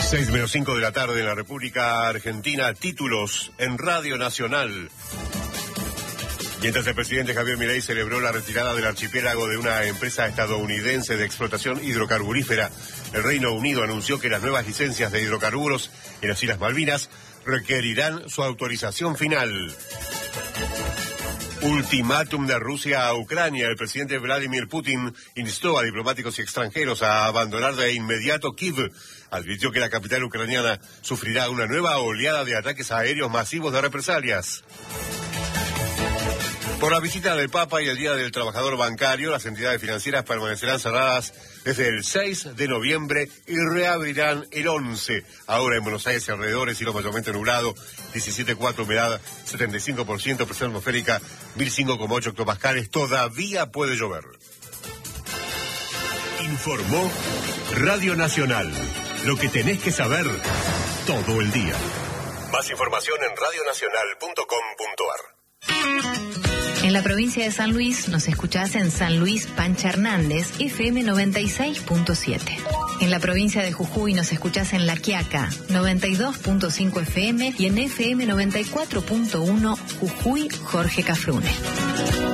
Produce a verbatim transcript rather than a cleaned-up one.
seis menos cinco de la tarde en la República Argentina. Títulos en Radio Nacional. Mientras el presidente Javier Milei celebró la retirada del archipiélago de una empresa estadounidense de explotación hidrocarburífera, el Reino Unido anunció que las nuevas licencias de hidrocarburos en las Islas Malvinas requerirán su autorización final. Ultimátum de Rusia a Ucrania. El presidente Vladimir Putin instó a diplomáticos y extranjeros a abandonar de inmediato Kiev. Advirtió que la capital ucraniana sufrirá una nueva oleada de ataques aéreos masivos de represalias. Por la visita del Papa y el Día del Trabajador Bancario, las entidades financieras permanecerán cerradas desde el seis de noviembre y reabrirán el once. Ahora en Buenos Aires y alrededores, cielo mayormente nublado, diecisiete coma cuatro humedad, setenta y cinco por ciento, presión atmosférica, mil cinco coma ocho hectopascales. Todavía puede llover. Informó Radio Nacional. Lo que tenés que saber todo el día. Más información en radio nacional punto com punto ar. En la provincia de San Luis nos escuchás en San Luis Pancha Hernández, F M noventa y seis punto siete. En la provincia de Jujuy nos escuchás en La Quiaca, noventa y dos punto cinco F M y en F M noventa y cuatro punto uno Jujuy Jorge Cafrune.